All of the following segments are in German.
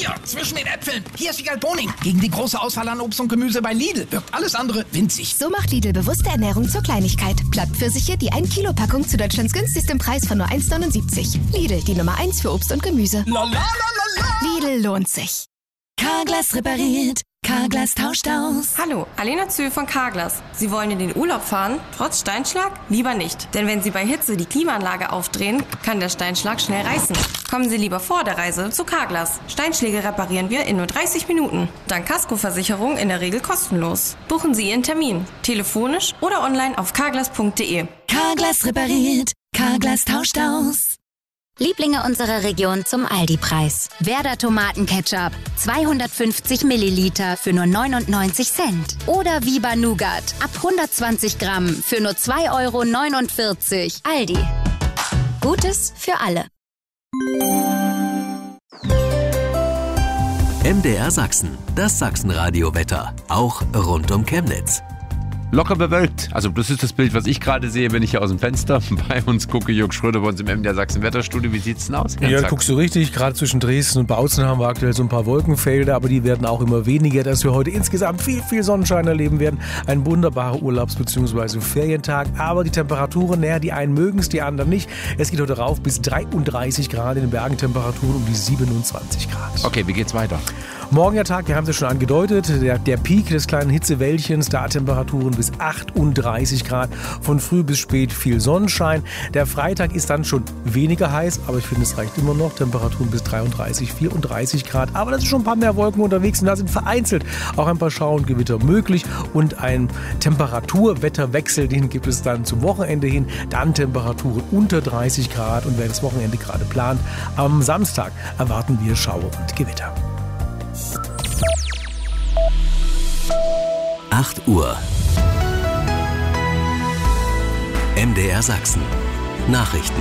Hier, zwischen den Äpfeln. Hier ist Wiegald Boning. Gegen die große Auswahl an Obst und Gemüse bei Lidl wirkt alles andere winzig. So macht Lidl bewusste Ernährung zur Kleinigkeit. Blattpfirsiche, die 1 Kilo Packung zu Deutschlands günstigstem Preis von nur 1,79. Lidl, die Nummer 1 für Obst und Gemüse. Lidl lohnt sich. Carglass repariert. Carglass tauscht aus. Hallo, Alena Zühl von Carglass. Sie wollen in den Urlaub fahren, trotz Steinschlag? Lieber nicht. Denn wenn Sie bei Hitze die Klimaanlage aufdrehen, kann der Steinschlag schnell reißen. Kommen Sie lieber vor der Reise zu Carglass. Steinschläge reparieren wir in nur 30 Minuten. Dank Kaskoversicherung in der Regel kostenlos. Buchen Sie Ihren Termin. Telefonisch oder online auf carglass.de. Carglass repariert. Carglass tauscht aus. Lieblinge unserer Region zum Aldi-Preis. Werder Tomatenketchup, 250 Milliliter für nur 99 Cent. Oder Viva Nougat, ab 120 Gramm für nur 2,49 €. Aldi. Gutes für alle. MDR Sachsen, das Sachsenradio-Wetter, auch rund um Chemnitz. Locker bewölkt. Also das ist das Bild, was ich gerade sehe, wenn ich hier aus dem Fenster bei uns gucke. Jörg Schröder bei uns im MDR Sachsen Wetterstudio. Wie sieht's denn aus? Ja, guckst du richtig. Gerade zwischen Dresden und Bautzen haben wir aktuell so ein paar Wolkenfelder, aber die werden auch immer weniger, dass wir heute insgesamt viel Sonnenschein erleben werden. Ein wunderbarer Urlaubs- bzw. Ferientag. Aber die Temperaturen, die einen mögen es, die anderen nicht. Es geht heute rauf bis 33 Grad, in den Bergen Temperaturen um die 27 Grad. Okay, wie geht's weiter? Morgiger Tag, wir haben es schon angedeutet, der Peak des kleinen Hitzewäldchens, da Temperaturen bis 38 Grad, von früh bis spät viel Sonnenschein. Der Freitag ist dann schon weniger heiß, aber ich finde, es reicht immer noch, Temperaturen bis 33, 34 Grad. Aber da sind schon ein paar mehr Wolken unterwegs und da sind vereinzelt auch ein paar Schauer und Gewitter möglich und ein Temperaturwetterwechsel, den gibt es dann zum Wochenende hin, dann Temperaturen unter 30 Grad und wer das Wochenende gerade plant, am Samstag erwarten wir Schauer und Gewitter. 8 Uhr. MDR Sachsen. Nachrichten.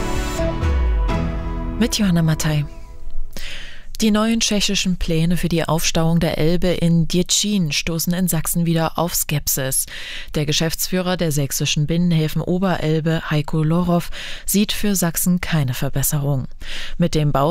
Mit Johanna Mattei. Die neuen tschechischen Pläne für die Aufstauung der Elbe in Děčín stoßen in Sachsen wieder auf Skepsis. Der Geschäftsführer der sächsischen Binnenhäfen Oberelbe, Heiko Lorow, sieht für Sachsen keine Verbesserung. Mit dem Bau